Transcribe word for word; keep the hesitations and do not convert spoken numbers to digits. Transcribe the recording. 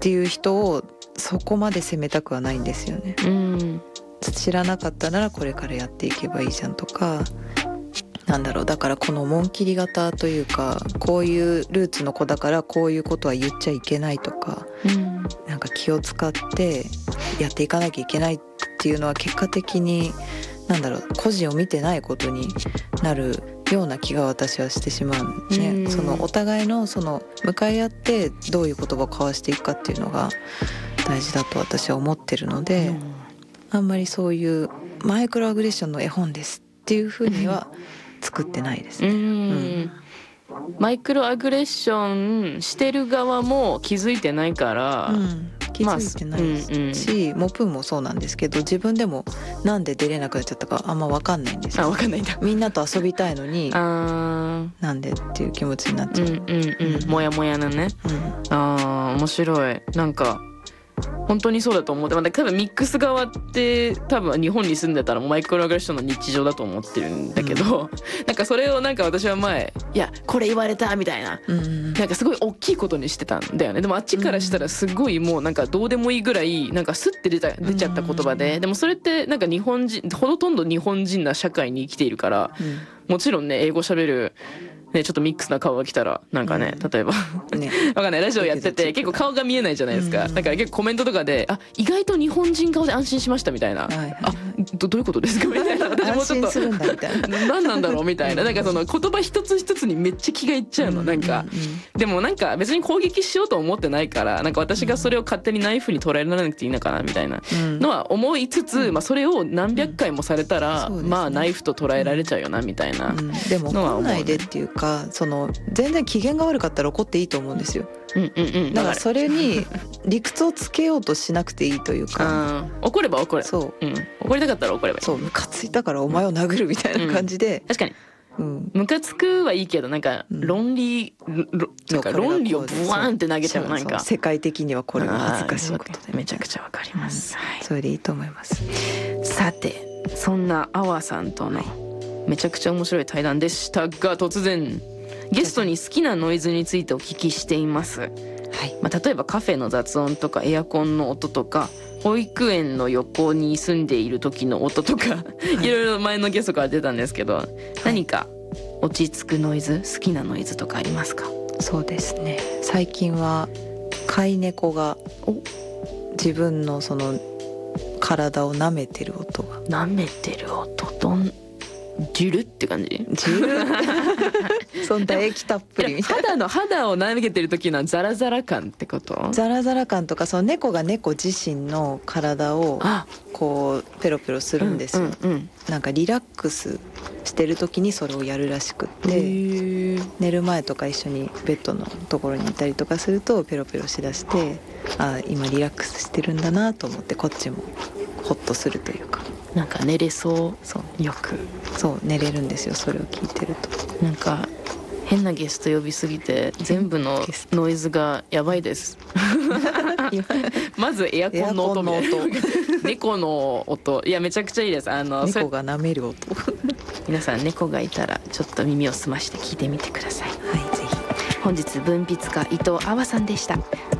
っていう人をそこまで責めたくはないんですよね。 うん、 知らなかったならこれからやっていけばいいじゃんとか、なんだろう、だからこの紋切り型というか、こういうルーツの子だからこういうことは言っちゃいけないとか、 うん、 なんか気を使ってやっていかなきゃいけないっていうのは結果的になんだろう、個人を見てないことになるような気が私はしてしまうんね、うん、そのお互いのその向かい合ってどういう言葉を交わしていくかっていうのが大事だと私は思ってるので、うん、あんまりそういうマイクロアグレッションの絵本ですっていうふうには作ってないですね。うん、うん、 マイクロアグレッションしてる側も気づいてないから、 うん、気づいてないですし、まあうんうん、モプンもそうなんですけど、自分でもなんで出れなくなっちゃったかあんま分かんないんですよ。 あ、分かんないんだ。 みんなと遊びたいのにあなんでっていう気持ちになっちゃう。うんうんうん、もやもやなね、うん、あー面白い。なんか本当にそうだと思って、まあ、多分ミックス側って多分日本に住んでたらマイクロアグレッションの日常だと思ってるんだけど、うん、なんかそれをなんか私は前いやこれ言われたみたいな、うん、なんかすごい大きいことにしてたんだよね。でもあっちからしたらすごいもうなんかどうでもいいぐらいなんかスッて出た出ちゃった言葉で、でもそれってなんか日本人ほとんど日本人な社会に生きているから、うん、もちろんね英語喋るね、ちょっとミックスな顔が来たらなんかね、うん、例えばねわかんないラジオやってて結構顔が見えないじゃないですか、うん、だから結構コメントとかであ意外と日本人顔で安心しましたみたいな、はいはい、あ ど, どういうことですかみたいな、私もちょっと安心するんだみたいな何なんだろうみたいな、なんかその言葉一つ一つにめっちゃ気がいっちゃうの、なんか、うんうんうん、でもなんか別に攻撃しようと思ってないから、なんか私がそれを勝手にナイフに捉えられなくていいのかなみたいなのは思いつつ、うん、まあ、それを何百回もされたら、うん、まあナイフと捉えられちゃうよなみたいなのは思う、ね、 でも来ないでっていうか、その全然機嫌が悪かったら怒っていいと思うんですよ、 うんうんうん、 だからそれに理屈をつけようとしなくていいというか怒れば怒れそう、 うん、怒りたかったら怒ればいい。 そう、ムカついたからお前を殴るみたいな感じで、 うん、確かにムカつくはいいけど、なんか論理、うん、なんか論理をブワーンって投げてもなんか世界的にはこれは恥ずかしいことでめちゃくちゃわかります、 うん、はい、それでいいと思います。 さてそんなあわさんとのめちゃくちゃ面白い対談でしたが、突然ゲストに好きなノイズについてお聞きしています、はい、まあ、例えばカフェの雑音とかエアコンの音とか保育園の横に住んでいる時の音とか、はい、いろいろ前のゲストから出たんですけど、はい、何か落ち着くノイズ、好きなノイズとかありますか？ そうですね、最近は飼い猫が自分のその体を舐めてる音が、 舐めてる音、どんジュルって感じ、 ジュルそんな液たっぷりみたいな、 肌の肌を舐めてる時のザラザラ感ってこと？ ザラザラ感とか、その猫が猫自身の体をこうペロペロするんですよ、うんうんうん、なんかリラックスしてる時にそれをやるらしくって、寝る前とか一緒にベッドのところにいたりとかするとペロペロしだして、あ、今リラックスしてるんだなと思ってこっちもホッとするというか、 なんか寝れそう、そうよくそう寝れるんですよ、それを聞いてると。 なんか変なゲスト呼びすぎて全部のノイズがやばいですまずエアコンの音、猫の音、いやめちゃくちゃいいです。あの猫が舐める音皆さん猫がいたらちょっと耳を澄まして聞いてみてください。 はい、ぜひ。 本日文筆家伊藤あわさんでした。